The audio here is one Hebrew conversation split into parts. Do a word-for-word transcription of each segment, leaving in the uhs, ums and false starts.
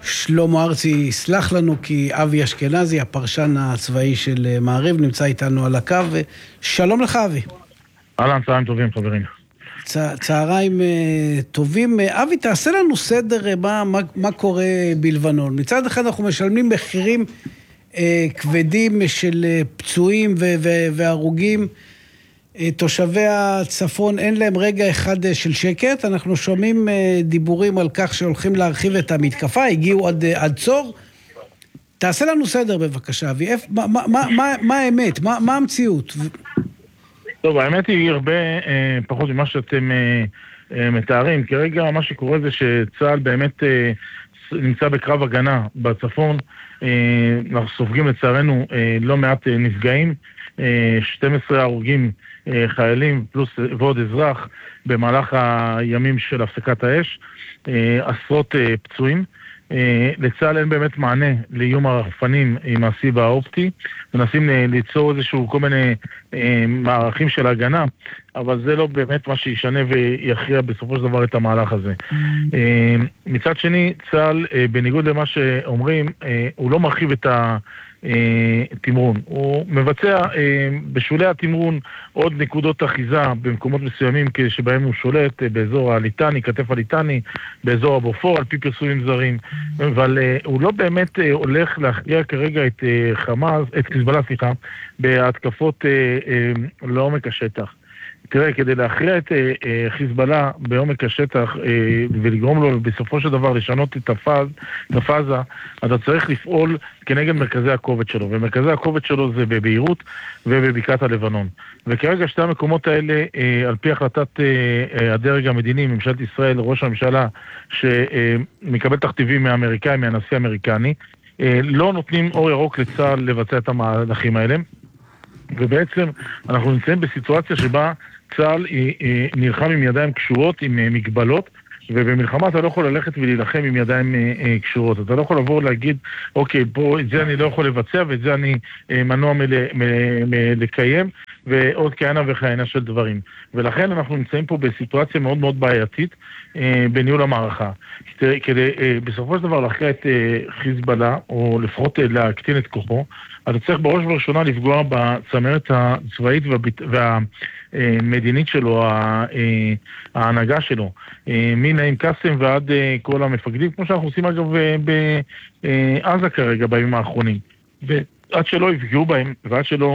שלמה ארצי יסלח לנו, כי אבי אשכנזי, הפרשן הצבאי של מעריב, נמצא איתנו על הקו. שלום לך, אבי. אהלן, צהריים טובים, חברים. צ- צהריים uh, טובים. אבי, תעשה לנו סדר uh, מה, מה, מה קורה בלבנון. מצד אחד אנחנו משלמים מחירים uh, כבדים של uh, פצועים ו- ו- והרוגים. Uh, תושבי הצפון אין להם רגע אחד uh, של שקט. אנחנו שומעים uh, דיבורים על כך שהולכים להרחיב את המתקפה, הגיעו עד, uh, עד צור. תעשה לנו סדר בבקשה, אבי. איפ, מה, מה, מה, מה, מה האמת? מה, מה המציאות? טוב, האמת היא הרבה אה, פחות ממה שאתם אה, אה, מתארים. כרגע מה שקורה זה שצה"ל באמת אה, נמצא בקרב הגנה בצפון. אה, אנחנו סופגים לצערנו אה, לא מעט אה, נפגעים, אה, שנים עשר הרוגים אה, חיילים פלוס ועוד אזרח במהלך הימים של הפסקת האש, אה, עשרות אה, פצועים. Uh, לצה"ל אין באמת מענה לאיום הרחפנים עם הסיב האופטי, מנסים uh, ליצור איזשהו כל מיני uh, מערכים של הגנה, אבל זה לא באמת מה שישנה ויכריע בסופו של דבר את המהלך הזה. Mm. Uh, מצד שני, צה"ל, uh, בניגוד למה שאומרים, uh, הוא לא מרחיב את ה... תמרון. הוא מבצע בשולי התמרון עוד נקודות אחיזה במקומות מסוימים שבהם הוא שולט, באזור הליטני, כתף הליטני, באזור הבופור, על פי פרסומים זרים, אבל הוא לא באמת הולך להכריע כרגע את חמאס, את חיזבאללה, סליחה, בהתקפות לעומק השטח. תראה, כדי להכריע את uh, חיזבאללה בעומק השטח uh, ולגרום לו בסופו של דבר לשנות את הפאז, את הפאזה, אתה צריך לפעול כנגד מרכזי הכובד שלו, ומרכזי הכובד שלו זה בביירות ובבקעת הלבנון. וכרגע שתי המקומות האלה, uh, על פי החלטת uh, uh, הדרג המדיני, ממשלת ישראל, ראש הממשלה, שמקבל uh, תכתיבים מהאמריקאים, מהנשיא האמריקני, uh, לא נותנים אור ירוק לצה"ל לבצע את המהלכים האלה, ובעצם אנחנו נמצאים בסיטואציה שבה צה"ל נלחם עם ידיים קשורות, עם מגבלות, ובמלחמה אתה לא יכול ללכת ולהילחם עם ידיים קשורות. אתה לא יכול לבוא ולהגיד, אוקיי, פה את זה אני לא יכול לבצע, ואת זה אני מנוע מלקיים, ועוד כהנה וכהנה של דברים. ולכן אנחנו נמצאים פה בסיטואציה מאוד מאוד בעייתית בניהול המערכה. כדי בסופו של דבר להכריע את חיזבאללה, או לפחות להקטין את כוחו, אתה צריך בראש ובראשונה לפגוע בצמרת הצבאית והמדינית שלו, ההנהגה שלו, מנעים קאסם ועד כל המפקדים, כמו שאנחנו עושים אגב בעזה כרגע בימים האחרונים. ועד שלא יפגעו בהם, ועד שלא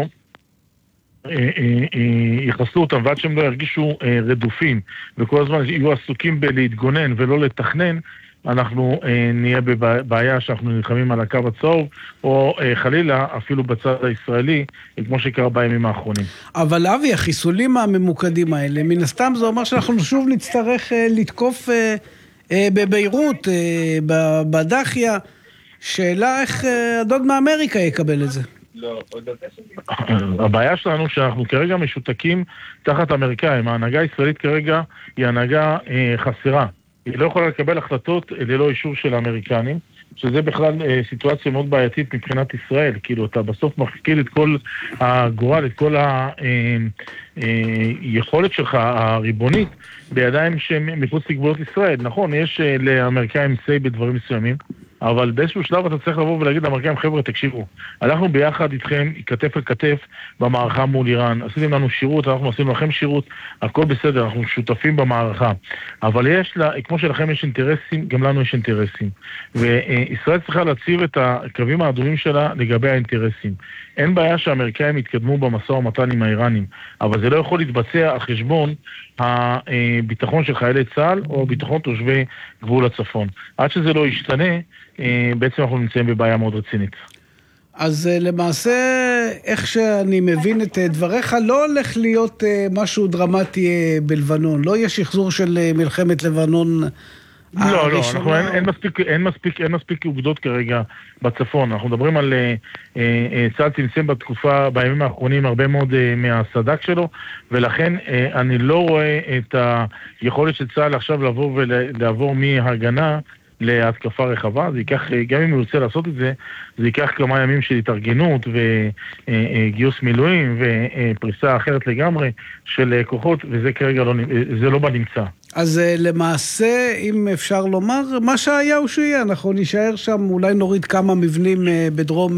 יחסלו אותם, ועד שהם לא ירגישו רדופים, וכל הזמן יהיו עסוקים בלהתגונן ולא לתכנן, אנחנו אה, נהיה בבעיה שאנחנו נלחמים על הקו הצהוב, או אה, חלילה אפילו בצד הישראלי, כמו שקרה בימים האחרונים. אבל אבי, החיסולים הממוקדים האלה, מן הסתם זה אומר שאנחנו שוב נצטרך אה, לתקוף אה, אה, בביירות, אה, בדחיה. שאלה איך אה, הדוד מאמריקה יקבל את זה. הבעיה שלנו שאנחנו כרגע משותקים תחת אמריקאים. ההנהגה הישראלית כרגע היא הנהגה אה, חסרה. היא לא יכולה לקבל החלטות ללא אישור של האמריקנים, שזה בכלל אה, סיטואציה מאוד בעייתית מבחינת ישראל. כאילו, אתה בסוף מפקיד את כל הגורל, את כל היכולת אה, אה, שלך, הריבונית, בידיים שהם מחוץ לגבולות ישראל. נכון, יש אה, לאמריקאים סי בדברים מסוימים, אבל באיזשהו שלב אתה צריך לבוא ולהגיד לאמריקאים, חבר'ה, תקשיבו, אנחנו ביחד איתכם, כתף אל כתף, במערכה מול איראן. עשיתם לנו שירות, אנחנו עשינו לכם שירות, הכל בסדר, אנחנו שותפים במערכה. אבל יש לה, כמו שלכם יש אינטרסים, גם לנו יש אינטרסים. וישראל צריכה להציב את הקווים האדומים שלה לגבי האינטרסים. אין בעיה שהאמריקאים יתקדמו במשא ומתן עם האיראנים, אבל זה לא יכול להתבצע על חשבון הביטחון של חיילי צה"ל או ביטחון תושבי גבול הצפון. עד שזה לא ישתנה, בעצם אנחנו נמצאים בבעיה מאוד רצינית. אז למעשה, איך שאני מבין את דבריך, לא הולך להיות משהו דרמטי בלבנון. לא יש שחזור של מלחמת לבנון לא, לא, אנחנו, אין, אין מספיק, אין מספיק, אין מספיק עובדות כרגע בצפון. אנחנו מדברים על צה"ל צמצם בתקופה, בימים האחרונים, הרבה מאוד מהסד"כ שלו, ולכן אני לא רואה את היכולת של צה"ל עכשיו לבוא ולעבור מהגנה להתקפה רחבה. זה ייקח, גם אם הוא רוצה לעשות את זה, זה ייקח כמה ימים של התארגנות וגיוס מילואים ופריסה אחרת לגמרי של כוחות, וזה כרגע לא, זה לא בנמצא. אז למעשה, אם אפשר לומר, מה שהיה הוא שיהיה, אנחנו נשאר שם, אולי נוריד כמה מבנים בדרום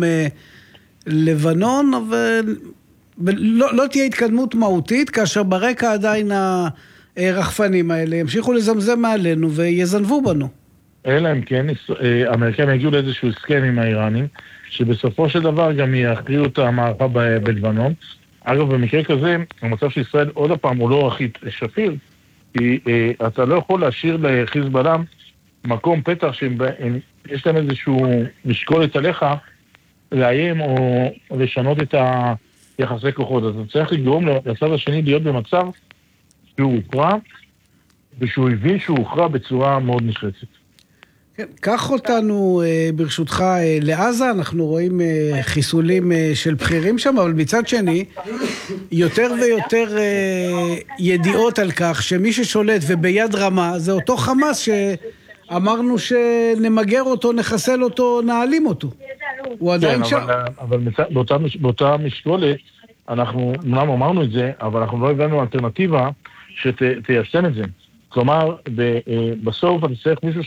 לבנון, אבל לא, לא תהיה התקדמות מהותית, כאשר ברקע עדיין הרחפנים האלה ימשיכו לזמזם מעלינו ויזנבו בנו. אלא אם כן, האמריקאים יגיעו לאיזשהו הסכם עם האיראנים, שבסופו של דבר גם יכריעו את המערכה בלבנון. אגב, במקרה כזה, המצב של ישראל עוד הפעם הוא לא הכי שפיר, כי אה, אתה לא יכול להשאיר לחיזבאללה מקום פתח שיש להם איזשהו משקולת עליך לאיים או לשנות את היחסי כוחות. אז אתה צריך לגרום לצד השני להיות במצב שהוא הוכרע, ושהוא הבין שהוא הוכרע בצורה מאוד נחרצת. כן, קח אותנו ברשותך לעזה, אנחנו רואים חיסולים של בכירים שם, אבל מצד שני, יותר ויותר ידיעות על כך שמי ששולט וביד רמה, זה אותו חמאס שאמרנו שנמגר אותו, נחסל אותו, נעלים אותו. הוא עדיין שם. אבל באותה משקולת, אנחנו אמנם אמרנו את זה, אבל אנחנו לא הבאנו אלטרנטיבה שתיישם את זה. כלומר, בסוף אתה צריך מישהו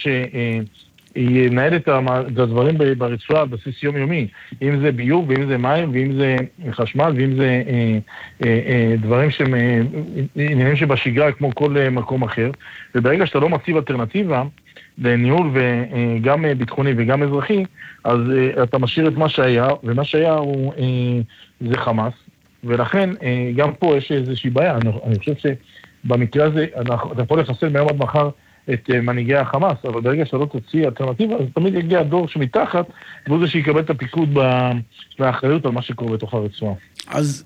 שינהל את הדברים ברצועה על בסיס יומיומי, אם זה ביוב, ואם זה מים, ואם זה חשמל, ואם זה דברים שהם עניינים שבשגרה כמו כל מקום אחר, וברגע שאתה לא מציב אלטרנטיבה לניהול וגם ביטחוני וגם אזרחי, אז אתה משאיר את מה שהיה, ומה שהיה הוא, זה חמאס, ולכן גם פה יש איזושהי בעיה. אני חושב ש במקרה הזה, אתה יכול לחסל מהיום עד מחר את מנהיגי החמאס, אבל ברגע שאתה לא תוציא אלטרנטיבה, אז תמיד יגיע הדור שמתחת, והוא זה שיקבל את הפיקוד והאחריות על מה שקורה בתוך הרצועה. אז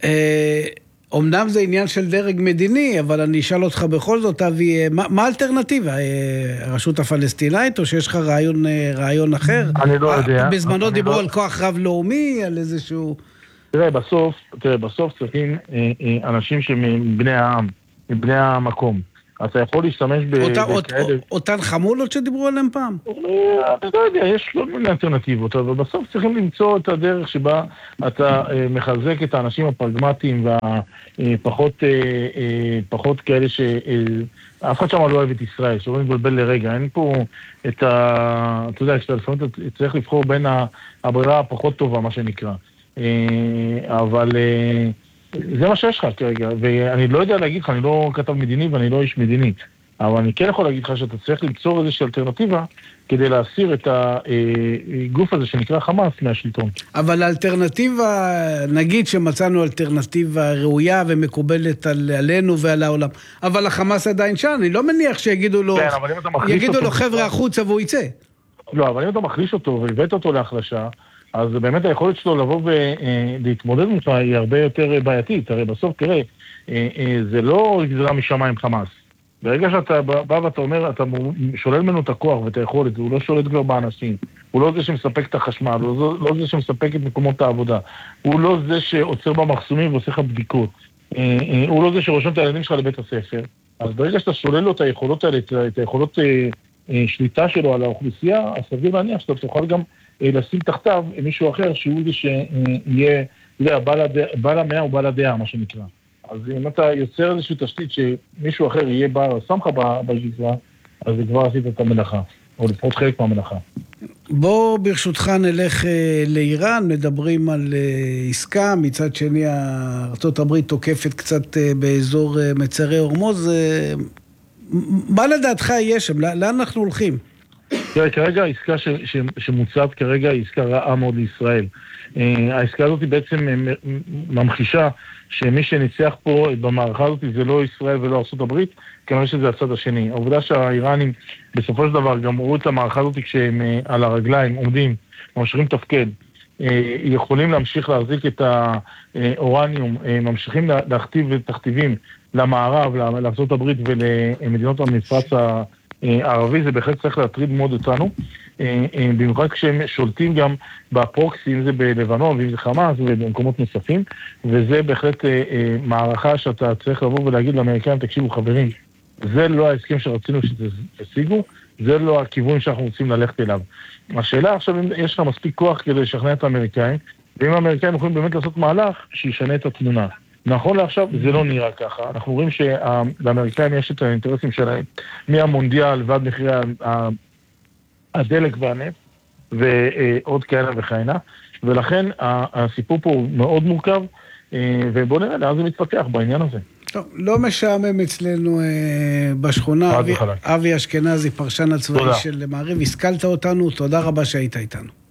אומנם זה עניין של דרג מדיני, אבל אני אשאל אותך בכל זאת, אבי, מה האלטרנטיבה? הרשות הפלסטינאית, או שיש לך רעיון, רעיון אחר? אני לא יודע. בזמנו דיברו על כוח רב-לאומי, על איזשהו... תראה, בסוף, תראה, בסוף צריכים אנשים מבני העם, מבני המקום. אתה יכול להשתמש בכאלה... אותן חמולות שדיברו עליהן פעם? אני לא יודע, יש לא מיני אלטרנטיבות, אבל בסוף צריכים למצוא את הדרך שבה אתה מחזק את האנשים הפרגמטיים והפחות פחות כאלה ש... אף אחד שם לא אוהב את ישראל, שלא נתבלבל לרגע. אין פה את ה... אתה יודע, שאתה לפעמים צריך לבחור בין הברירה הפחות טובה, מה שנקרא. אבל... זה מה שיש לך כרגע, ואני לא יודע להגיד לך, אני לא כתב מדיני ואני לא איש מדיני, אבל אני כן יכול להגיד לך שאתה צריך ליצור איזושהי אלטרנטיבה כדי להסיר את הגוף הזה שנקרא חמאס מהשלטון. אבל האלטרנטיבה, נגיד שמצאנו אלטרנטיבה ראויה ומקובלת על, עלינו ועל העולם, אבל החמאס עדיין שם, אני לא מניח שיגידו לו, כן, יגידו לו חבר'ה החוצה והוא יצא. לא, אבל אם אתה מחליש אותו והבאת אותו להחלשה, אז באמת היכולת שלו לבוא ולהתמודד ממך היא הרבה יותר בעייתית. הרי בסוף, תראה, זה לא גזרה משמיים חמאס. ברגע שאתה בא ואתה אומר, אתה שולל ממנו את הכוח ואת היכולת, הוא לא שולט כבר באנשים, הוא לא זה שמספק את החשמל, הוא לא זה שמספק את מקומות העבודה, הוא לא זה שעוצר במחסומים ועושה לך בדיקות, הוא לא זה שרושם את הילדים שלך לבית הספר. אז ברגע שאתה שולל לו את היכולות האלה, את היכולות שליטה שלו על האוכלוסייה, אז סביר להניח שאתה תוכל גם לשים תחתיו מישהו אחר שהוא זה שיהיה, בעל המאה או בעל הדעה, מה שנקרא. אז אם אתה יוצר איזושהי תשתית שמישהו אחר יהיה בר, שמך בגזרה, אז כבר עשית את המלאכה, או לפחות חלק מהמלאכה. בוא ברשותך נלך לאיראן, מדברים על עסקה, מצד שני ארצות הברית תוקפת קצת באזור מצרי הורמוז, מה לדעתך יהיה שם? לאן אנחנו הולכים? תראה, כרגע העסקה ש, ש, שמוצעת כרגע היא עסקה רעה מאוד לישראל. העסקה הזאת היא בעצם ממחישה שמי שניצח פה במערכה הזאת זה לא ישראל ולא ארצות הברית, כנראה שזה הצד השני. העובדה שהאיראנים בסופו של דבר גמרו את המערכה הזאת כשהם על הרגליים עומדים, ממשיכים תפקד, יכולים להמשיך להחזיק את האורניום, ממשיכים להכתיב תכתיבים למערב, לארצות הברית ולמדינות המפרץ ה... הערבי, זה בהחלט צריך להטריד מאוד אותנו, במיוחד כשהם שולטים גם בפרוקסי, אם זה בלבנון ואם זה חמאס ובמקומות נוספים, וזה בהחלט מערכה שאתה צריך לבוא ולהגיד לאמריקאים, תקשיבו חברים, זה לא ההסכם שרצינו שתשיגו, זה לא הכיוון שאנחנו רוצים ללכת אליו. השאלה עכשיו, אם יש לך מספיק כוח כדי לשכנע את האמריקאים, ואם האמריקאים יכולים באמת לעשות מהלך שישנה את התמונה. נכון לעכשיו זה לא נראה ככה. אנחנו רואים שלאמריקאים יש את האינטרסים שלהם מהמונדיאל ועד מחירי הדלק והנפט ועוד כאלה וכהנה, ולכן הסיפור פה הוא מאוד מורכב, ובוא נראה לאן זה מתפתח בעניין הזה. טוב, לא משעמם אצלנו אה, בשכונה. אבי, אבי אשכנזי, פרשן הצבאי של מעריב, השכלת אותנו, תודה רבה שהיית איתנו.